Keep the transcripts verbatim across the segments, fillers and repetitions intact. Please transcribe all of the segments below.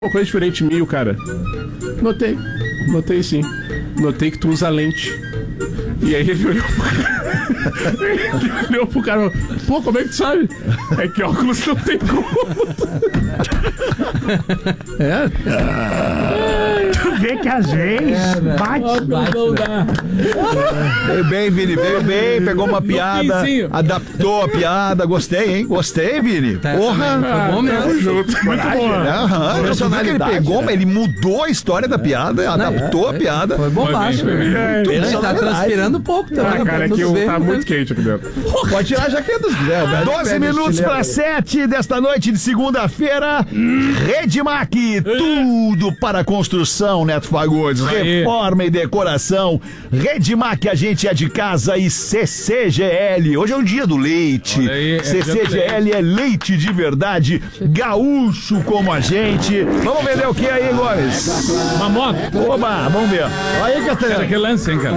Uma coisa diferente minha, cara. Notei. Notei sim. Notei que tu usa lente. E aí ele olhou pro cara. Ele olhou pro cara e falou: pô, como é que tu sabe? É que óculos não tem como. É? Tu vê que às vezes é, bate, bate. Não dá. Veio bem, Vini, veio bem, pegou uma piada, adaptou a piada, gostei, hein? Gostei, Vini. Tá, porra. Foi bom mesmo. Junto. Muito bom. Aham, você viu que ele pegou, né? Ele mudou a história da piada, não, adaptou é, a piada. Foi bombástico. Ele tá transpirando um pouco também. Ah, cara, aqui eu tá muito quente aqui dentro. Pode tirar a jaqueta se quiser. doze minutos para sete desta noite de segunda-feira. Redmac, tudo para construção, Neto Fagundes. Reforma e decoração. Redmac, a gente é de casa. E C C G L. Hoje é o dia do leite. Aí, C C G L é leite de verdade. Gaúcho como a gente. Vamos vender o que aí, Gomes? Uma moto. Oba, vamos ver. Olha aí, Castelhano. Que lance, hein, cara?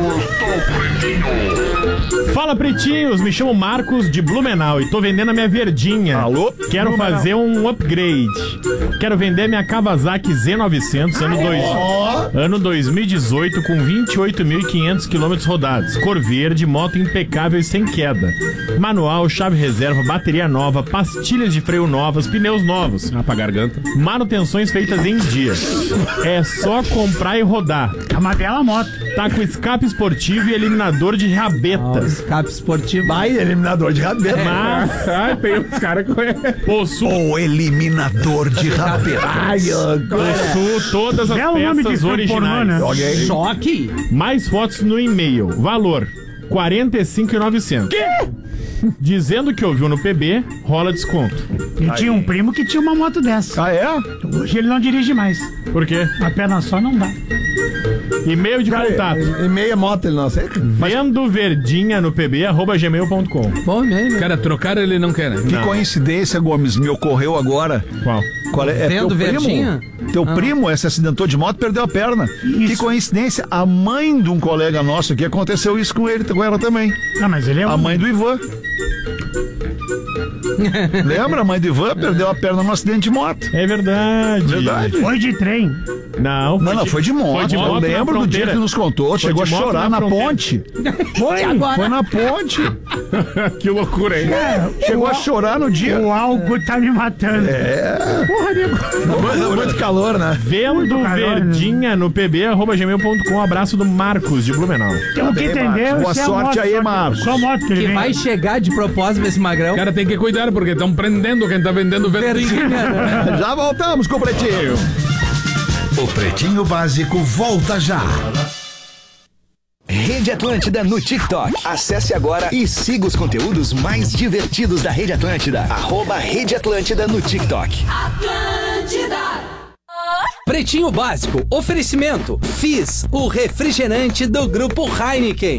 Fala, pretinhos, me chamo Marcos de Blumenau e tô vendendo a minha verdinha. Alô? Quero Blumenau. fazer um upgrade. Quero vender minha Kawasaki Z novecentos ano, dois, oh. ano dois mil e dezoito com vinte e oito mil e quinhentos quilômetros rodados. Cor verde, moto impecável e sem queda. Manual, chave reserva, bateria nova, pastilhas de freio novas, pneus novos. Ah, pra garganta. Manutenções feitas em dia. É só comprar e rodar. É uma bela moto. Tá com escape esportivo e eliminador de rabeta. Oh, escape esportivo. Vai, eliminador de rabeta. Mas ah, tem uns caras que possuo, o eliminador de rabeta. possuo todas as Belo nome peças de originais. pornô, né? Choque. Mais fotos no e-mail. Valor quarenta e cinco reais e novecentos. Quê? Dizendo que ouviu no P B, rola desconto. Eu tinha um primo que tinha uma moto dessa. Ah, é? Hoje ele não dirige mais. Por quê? A perna só não dá. E-mail de contato. E meia moto ele não aceita? Vendo verdinha no pb arroba gmail ponto com. Bom mesmo. Cara, trocar ele não quer, né? Que Não. coincidência, Gomes, me ocorreu agora. Qual? Qual é? É Vendo teu verdinha? primo? Teu Ah. primo é, se acidentou de moto, perdeu a perna. Que coincidência, a mãe de um colega nosso aqui, aconteceu isso com ele, com ela também. Ah, mas ele é um... A mãe do Ivan. Lembra? A mãe do Ivan perdeu a perna num acidente de moto. É verdade. Verdade. Foi de trem. Não, Não, não, foi de moto. Foi de moto Eu na lembro do dia fronteira. que nos contou. Foi Chegou a de moto chorar na na, fronteira. ponte. Foi. Foi na ponte. Que loucura, hein? Chegou a chorar no dia. O álcool tá me matando. É. Porra, nego. Muito calor, né? Vendo calor, verdinha no pb arroba gmail ponto com. Abraço do Marcos de Blumenau. Tem que entender. Boa se é sorte moto, aí, só- Marcos. Só moto que ele Que vem. vai chegar de propósito esse magrão. Cara, tem que cuidar porque estão prendendo quem tá vendendo verdinha. Verdinha. Já voltamos com o Pretinho. O Pretinho Básico volta já. Rede Atlântida no TikTok. Acesse agora e siga os conteúdos mais divertidos da Rede Atlântida. Arroba Rede Atlântida no TikTok. Atlântida. Pretinho Básico, oferecimento Fizz, o refrigerante do Grupo Heineken.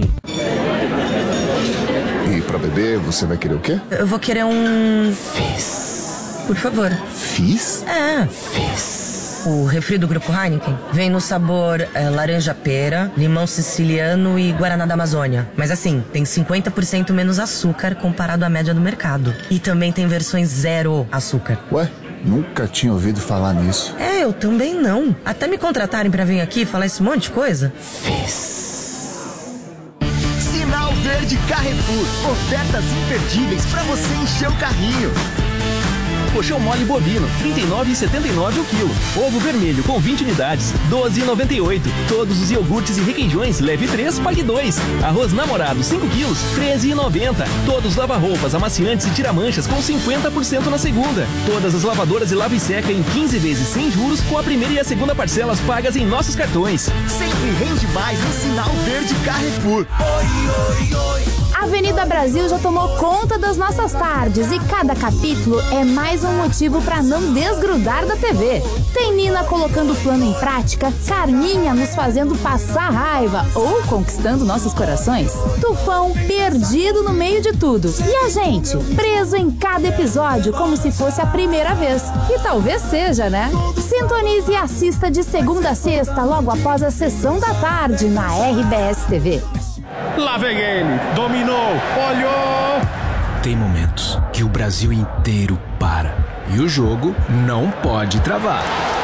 E pra beber, você vai querer o quê? Eu vou querer um... Fizz. Por favor. Fizz? É. Fizz. O refri do Grupo Heineken vem no sabor é, laranja-pera, limão siciliano e guaraná da Amazônia. Mas assim, tem cinquenta por cento menos açúcar comparado à média do mercado. E também tem versões zero açúcar. Ué, nunca tinha ouvido falar nisso. É, eu também não. Até me contratarem pra vir aqui falar esse monte de coisa. Sinal Verde Carrefour. Ofertas imperdíveis pra você encher o carrinho. Colchão mole bovino, trinta e nove reais e setenta e nove centavos o quilo. Ovo vermelho com vinte unidades, doze reais e noventa e oito centavos. Todos os iogurtes e requeijões, leve três, pague dois. Arroz namorado, cinco quilos, treze reais e noventa centavos. Todos os lava-roupas, amaciantes e tira-manchas com cinquenta por cento na segunda. Todas as lavadoras e lava e seca em quinze vezes sem juros, com a primeira e a segunda parcelas pagas em nossos cartões. Sempre rende mais no Sinal Verde Carrefour. Oi, oi, oi. Avenida Brasil já tomou conta das nossas tardes e cada capítulo é mais um motivo para não desgrudar da T V. Tem Nina colocando o plano em prática, Carminha nos fazendo passar raiva ou conquistando nossos corações, Tufão perdido no meio de tudo e a gente preso em cada episódio como se fosse a primeira vez. E talvez seja, né? Sintonize e assista de segunda a sexta logo após a sessão da tarde na R B S T V. Lá vem ele, dominou, olhou. Tem momentos que o Brasil inteiro para e o jogo não pode travar.